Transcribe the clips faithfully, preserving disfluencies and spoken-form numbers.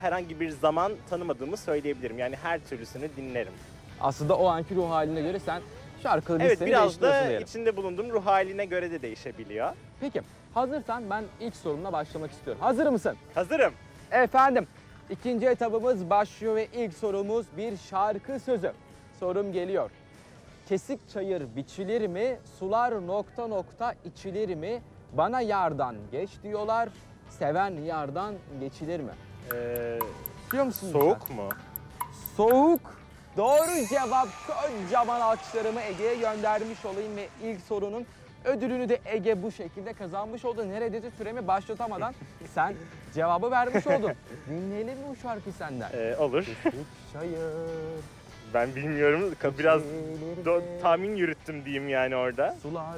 herhangi bir zaman tanımadığımı söyleyebilirim. Yani her türlüsünü dinlerim. Aslında o anki ruh haline göre sen şarkı listeni Evet, biraz değiştiriyorsun da diyelim. içinde bulunduğum ruh haline göre de değişebiliyor. Peki hazırsan ben ilk sorumla başlamak istiyorum. Hazır mısın? Hazırım. Efendim ikinci etabımız başlıyor ve ilk sorumuz bir şarkı sözü. Sorum geliyor. Kesik çayır biçilir mi, sular nokta nokta içilir mi? Bana yardan geç diyorlar, seven yardan geçilir mi? Ee, Biliyor musun? soğuk mu? Soğuk. Doğru cevap. Kocaman alkışlarımı Ege'ye göndermiş olayım ve ilk sorunun ödülünü de Ege bu şekilde kazanmış oldu. Neredeyse süremi başlatamadan sen cevabı vermiş oldun. Dinleyelim mi bu şarkıyı senden? Ee, olur. Kesik çayır. Ben bilmiyorum. Biraz içilir do- mi? tahmin yürüttüm diyeyim yani orada. Sular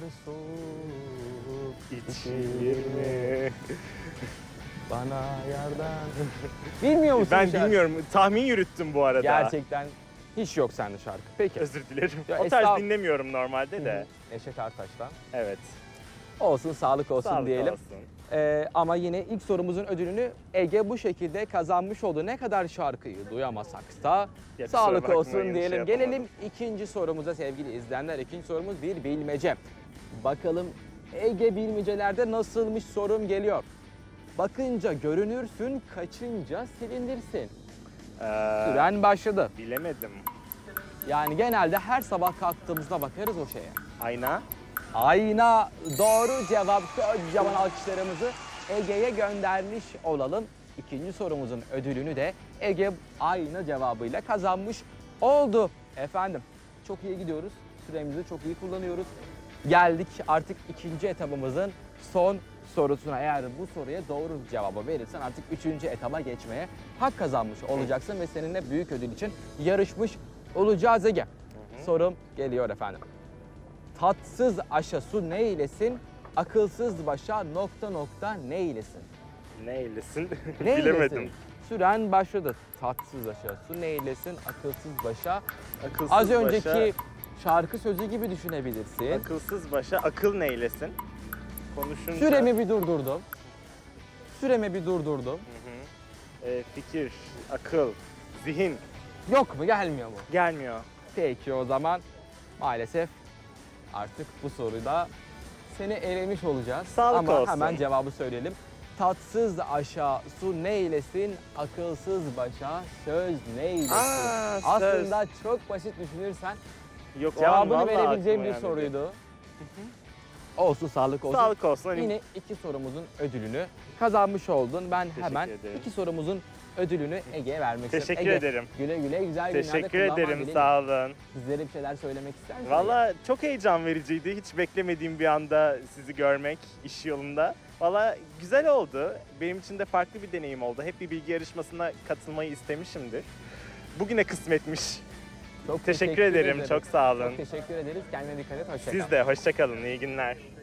soğuk. İçilir mi? Bana yardan. Bilmiyor musun Ben bu şarkı? bilmiyorum. Tahmin yürüttüm bu arada. Gerçekten hiç yok sende şarkı. Peki. Özür dilerim. Ya o tarz estağ- dinlemiyorum normalde Hı de. hı. Neşet Ertaş'tan. Evet. Olsun, sağlık olsun Sağlık diyelim. olsun. Ee, ama yine ilk sorumuzun ödülünü Ege bu şekilde kazanmış oldu. Ne kadar şarkıyı duyamasak da Ya, sağlık kusura olsun bakmayın, diyelim. şey yapamadım. Gelelim ikinci sorumuza sevgili izleyenler. İkinci sorumuz bir bilmece. Bakalım Ege bilmecelerde nasılmış sorum geliyor. Bakınca görünürsün, kaçınca silinirsin. Ee, Süren başladı. Bilemedim. Yani genelde her sabah kalktığımızda bakarız o şeye. Ayna. Ayna doğru cevap. Kocaman alkışlarımızı Ege'ye göndermiş olalım. İkinci sorumuzun ödülünü de Ege ayna cevabıyla kazanmış oldu. Efendim çok iyi gidiyoruz. Süremizi çok iyi kullanıyoruz. Geldik artık ikinci etabımızın son sorusuna. Eğer bu soruya doğru cevabı verirsen artık üçüncü etaba geçmeye hak kazanmış olacaksın ve seninle büyük ödül için yarışmış olacağız Ege. Sorum geliyor efendim. Tatsız aşa su ne eylesin, akılsız başa nokta nokta ne eylesin? Ne eylesin? Ne Bilemedim. eylesin? Süren başladı. Tatsız aşa su ne eylesin, akılsız başa. Akılsız Az önceki başa, şarkı sözü gibi düşünebilirsin. akılsız başa akıl neylesin? Konuşunca. Süremi bir durdurdum. Süremi bir durdurdum. Hı hı. Ee, fikir, akıl, zihin Yok mu, gelmiyor mu? gelmiyor. Peki o zaman maalesef artık bu soruda seni elemiş olacağız. Sağlık Ama olsun. hemen cevabı söyleyelim. Tatsız aşağı su ne eylesin, akılsız başa söz ne eylesin? Aa, söz. Aslında çok basit düşünürsen Yok, o an cevabını vallahi verebileceğim aklıma bir gelmedi. soruydu. Olsun, sağlık olsun. Sağlık olsun. Hani Yine iki sorumuzun ödülünü kazanmış oldun. Ben hemen ederim. iki sorumuzun ödülünü Ege'ye vermek istiyorum. Teşekkür Ege, ederim. güle güle güzel günlerde Teşekkür kullanman ederim. dileğiyle. Sağ olun. Bizlere bir şeyler söylemek ister misin? Valla çok heyecan vericiydi. Hiç beklemediğim bir anda sizi görmek iş yolunda. Valla güzel oldu. Benim için de farklı bir deneyim oldu. Hep bir bilgi yarışmasına katılmayı istemişimdir. Bugüne kısmetmiş. Çok Teşekkür ederim. Çok sağ olun. Çok teşekkür ederiz. Kendine dikkat et. Hoşça kal. Siz de hoşça kalın. İyi günler.